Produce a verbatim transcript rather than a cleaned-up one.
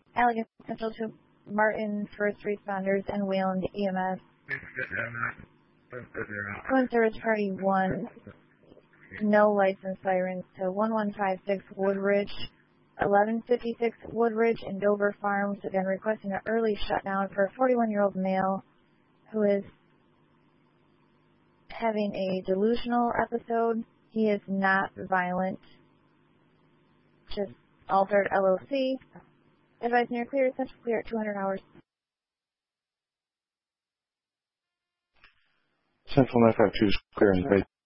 Allegan Central to Martin First Responders and Wayland E M S. Twin Service Party one, no license sirens to one one five six Woodridge, eleven fifty-six Woodridge and Dover Farms, again requesting an early shutdown for a forty-one-year-old male who is having a delusional episode. He is not violent, just altered L O C. Advice near clear, central clear at two hundred hours. Central nine five two is clear in the